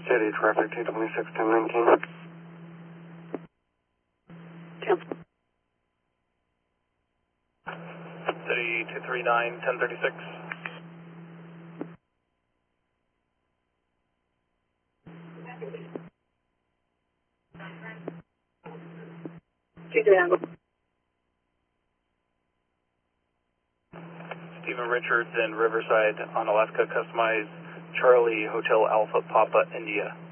City traffic 226, 1019. City 239, 1036. Stephen Richards in Riverside on Alaska, customize Charlie Hotel Alpha Papa India.